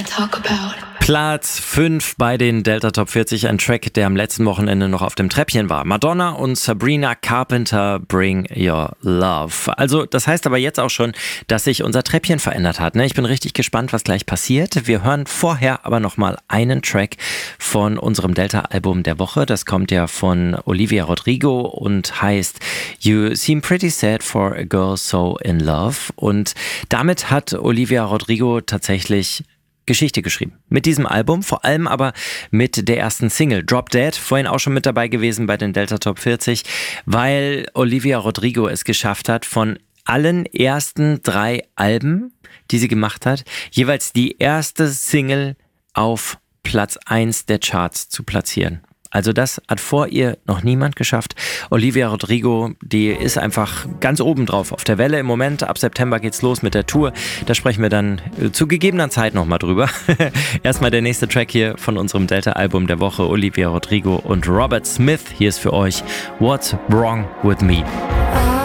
talk about. Platz 5 bei den Delta Top 40, ein Track, der am letzten Wochenende noch auf dem Treppchen war. Madonna und Sabrina Carpenter, Bring Your Love. Also das heißt aber jetzt auch schon, dass sich unser Treppchen verändert hat. Ich bin richtig gespannt, was gleich passiert. Wir hören vorher aber nochmal einen Track von unserem Delta-Album der Woche. Das kommt ja von Olivia Rodrigo und heißt You Seem Pretty Sad for a Girl So in Love. Und damit hat Olivia Rodrigo tatsächlich Geschichte geschrieben. Mit diesem Album, vor allem aber mit der ersten Single, Drop Dead, vorhin auch schon mit dabei gewesen bei den Delta Top 40, weil Olivia Rodrigo es geschafft hat, von allen ersten 3 Alben, die sie gemacht hat, jeweils die erste Single auf Platz 1 der Charts zu platzieren. Also das hat vor ihr noch niemand geschafft. Olivia Rodrigo, die ist einfach ganz oben drauf auf der Welle im Moment. Ab September geht's los mit der Tour. Da sprechen wir dann zu gegebener Zeit nochmal drüber. Erstmal der nächste Track hier von unserem Delta-Album der Woche. Olivia Rodrigo und Robert Smith. Hier ist für euch What's Wrong With Me.